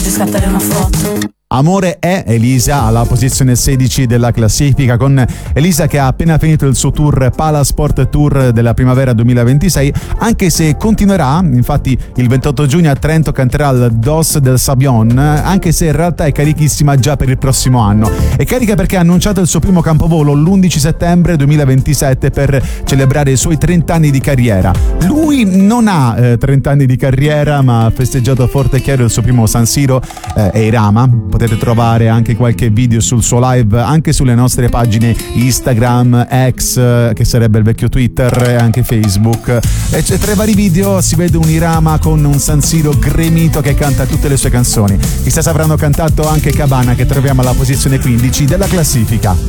scattare una foto. Amore è Elisa alla posizione 16 della classifica, con Elisa che ha appena finito il suo tour Palasport Tour della primavera 2026, anche se continuerà. Infatti il 28 giugno a Trento canterà al Dos del Sabion, anche se in realtà è carichissima già per il prossimo anno. È carica perché ha annunciato il suo primo campovolo l'11 settembre 2027 per celebrare i suoi 30 anni di carriera. Lui non ha 30 anni di carriera, ma ha festeggiato forte e chiaro il suo primo San Siro e Irama. Potete trovare anche qualche video sul suo live anche sulle nostre pagine Instagram, X, che sarebbe il vecchio Twitter, e anche Facebook. E tra i vari video si vede un Irama con un San Siro gremito che canta tutte le sue canzoni. Chissà se avranno cantato anche Cabana, che troviamo alla posizione 15 della classifica.